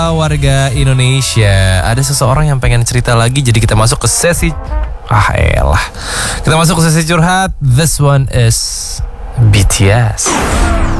Warga Indonesia, ada seseorang yang pengen cerita lagi, jadi kita masuk ke sesi kita masuk ke sesi curhat. This one is BTS.